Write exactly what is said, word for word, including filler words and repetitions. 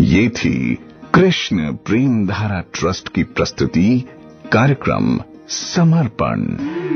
ये थी कृष्ण प्रेम धारा ट्रस्ट की प्रस्तुति कार्यक्रम समर्पण।